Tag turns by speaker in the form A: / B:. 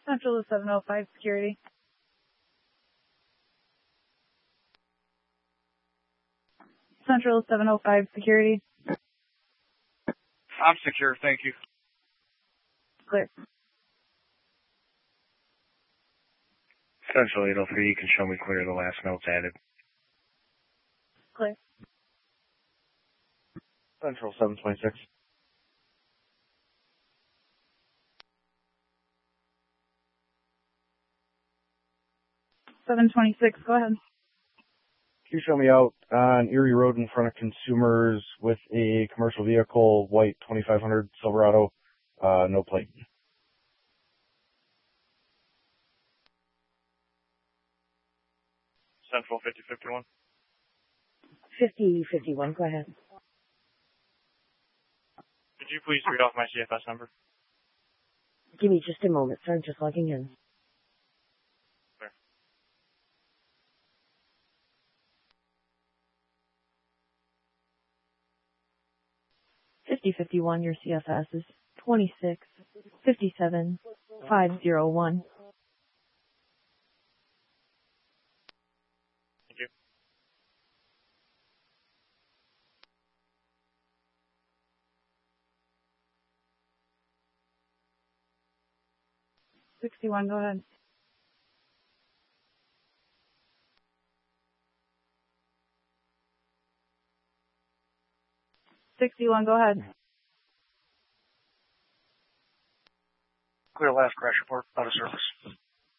A: Central to 705 security. Central to 705 security.
B: I'm secure, thank you.
A: Clear.
C: Central 803, you can show me clear the last notes added.
A: Clear.
C: Central 726.
A: Go ahead.
C: Can you show me out on Erie Road in front of Consumers with a commercial vehicle, white 2500 Silverado, no plate?
B: Central 5051.
D: 5051, go ahead.
B: Could you please read off my CFS number?
D: Give me just a moment, sir. I'm just logging in.
B: Clear.
E: $5051, your CFS is 2657501.
B: Thank you.
A: $61, go ahead. $61, go ahead.
B: Clear last crash report, out of service.